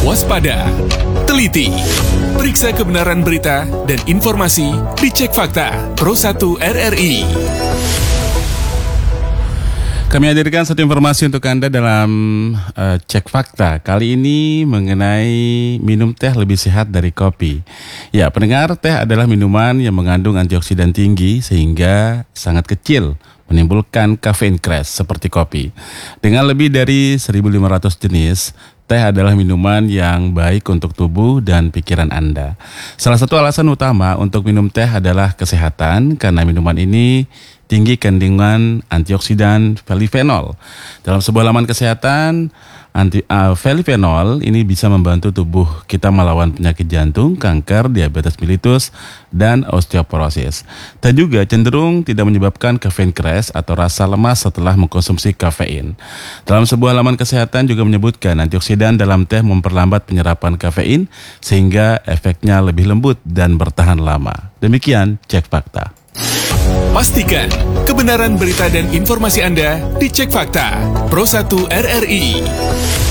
Waspada, teliti, periksa kebenaran berita dan informasi di Cek Fakta Pro 1 RRI. Kami hadirkan satu informasi untuk Anda dalam Cek Fakta. Kali ini mengenai minum teh lebih sehat dari kopi. Ya, pendengar, teh adalah minuman yang mengandung antioksidan tinggi sehingga sangat kecil, menimbulkan kafein crash seperti kopi. Dengan lebih dari 1.500 jenis, teh adalah minuman yang baik untuk tubuh dan pikiran Anda. Salah satu alasan utama untuk minum teh adalah kesehatan, karena minuman ini tinggi kandungan antioksidan polyphenol. Dalam sebuah laman kesehatan, polyphenol ini bisa membantu tubuh kita melawan penyakit jantung, kanker, diabetes mellitus, dan osteoporosis. Dan juga cenderung tidak menyebabkan kafein crash atau rasa lemas setelah mengkonsumsi kafein. Dalam sebuah laman kesehatan juga menyebutkan antioksidan dalam teh memperlambat penyerapan kafein sehingga efeknya lebih lembut dan bertahan lama. Demikian Cek Fakta. Pastikan kebenaran berita dan informasi Anda di Cek Fakta Pro 1 RRI.